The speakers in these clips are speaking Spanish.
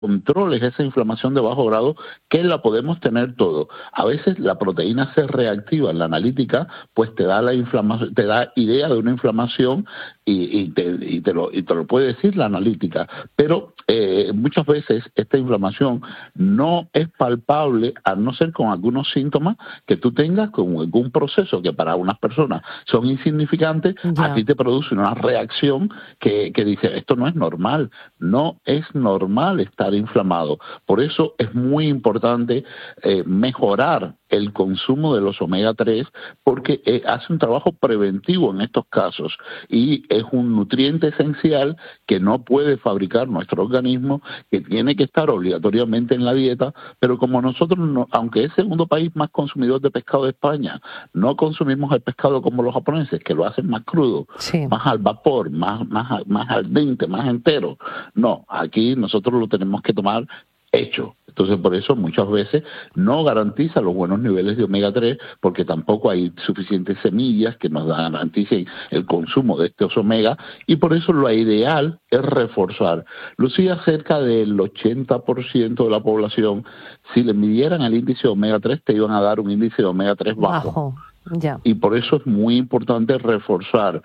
controles esa inflamación de bajo grado, que la podemos tener todo. A veces la proteína C reactiva en la analítica, pues te da la inflamación, te da idea de una inflamación y te lo puede decir la analítica. Pero muchas veces esta inflamación no es palpable, a no ser con algunos síntomas que tú tengas, con algún proceso que para unas personas son insignificantes, a ti te produce una reacción que dice, esto no es normal, no es normal estar inflamado. Por eso es muy importante mejorar el consumo de los omega 3, porque hace un trabajo preventivo en estos casos y es un nutriente esencial que no puede fabricar nuestro organismo, que tiene que estar obligatoriamente en la dieta, pero como nosotros, aunque es el segundo país más consumidor de pescado de España, no consumimos el pescado como los japoneses, que lo hacen más crudo, más al vapor, más al dente, más entero. No, aquí nosotros lo tenemos que tomar hecho. Entonces, por eso muchas veces no garantiza los buenos niveles de omega 3, porque tampoco hay suficientes semillas que nos garanticen el consumo de estos omega, y por eso lo ideal es reforzar. Lucía, cerca del 80% de la población, si le midieran el índice de omega 3, te iban a dar un índice de omega 3 bajo. Ya. Y por eso es muy importante reforzar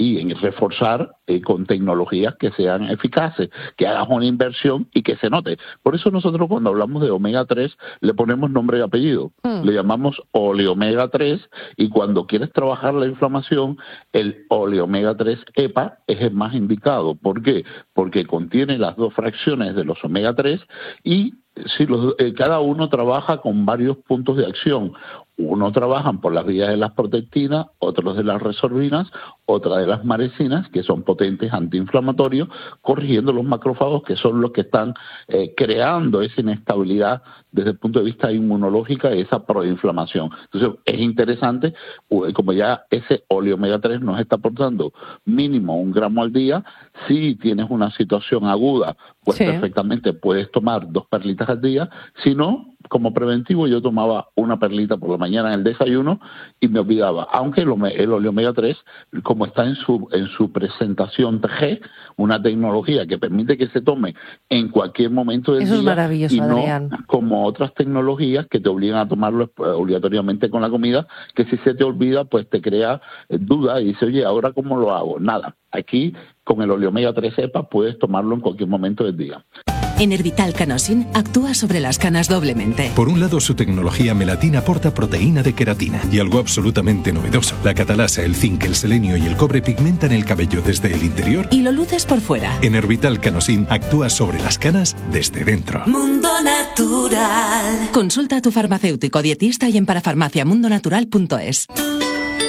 con tecnologías que sean eficaces, que hagas una inversión y que se note. Por eso nosotros cuando hablamos de omega 3 le ponemos nombre y apellido, le llamamos oleomega 3, y cuando quieres trabajar la inflamación, el oleomega 3 EPA es el más indicado. ¿Por qué? Porque contiene las dos fracciones de los omega 3 y cada uno trabaja con varios puntos de acción. Uno trabajan por las vías de las protectinas, otros de las resorbinas, otra de las maresinas, que son potentes antiinflamatorios, corrigiendo los macrófagos, que son los que están creando esa inestabilidad desde el punto de vista inmunológico, esa proinflamación. Entonces es interesante, como ya ese oleomega 3 nos está aportando mínimo 1 gramo al día. Si tienes una situación aguda, pues perfectamente puedes tomar 2 perlitas al día. Si no, como preventivo, yo tomaba una perlita por la mañana en el desayuno y me olvidaba. Aunque el oleomega 3, como está en su presentación TG, una tecnología que permite que se tome en cualquier momento del día. Eso es maravilloso, y no Adrián. Como otras tecnologías que te obligan a tomarlo obligatoriamente con la comida, que si se te olvida, pues te crea duda y dices, oye, ¿ahora cómo lo hago? Nada. Aquí, con el oleomega 3 EPA, puedes tomarlo en cualquier momento del día. Enervital Canosin actúa sobre las canas doblemente. Por un lado, su tecnología melatina aporta proteína de queratina. Y algo absolutamente novedoso: la catalasa, el zinc, el selenio y el cobre pigmentan el cabello desde el interior y lo luces por fuera. Enervital Canosin actúa sobre las canas desde dentro. Mundo Natural. Consulta a tu farmacéutico dietista y en parafarmaciamundonatural.es.